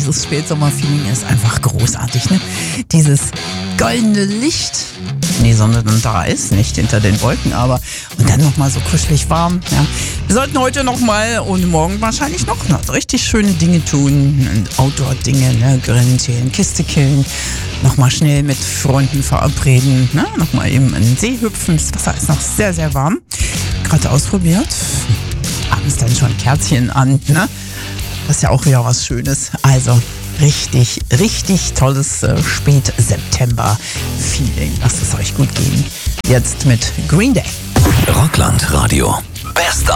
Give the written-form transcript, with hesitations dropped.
dieses Spätsommerfeeling ist einfach großartig, ne? Dieses goldene Licht. Die Sonne dann da ist, nicht hinter den Wolken, aber und dann nochmal so kuschelig warm. Ja. Wir sollten heute nochmal und morgen wahrscheinlich noch richtig schöne Dinge tun. Outdoor-Dinge, ne? Grillen, chillen, Kiste killen. Nochmal schnell mit Freunden verabreden. Ne? Nochmal eben in den See hüpfen. Das Wasser ist noch sehr, sehr warm. Gerade ausprobiert. Abends dann schon Kerzchen an. Ne? Das ist ja auch wieder was Schönes. Also richtig, richtig tolles Spät-September-Feeling. Lasst es euch gut gehen. Jetzt mit Green Day. Rockland Radio. Best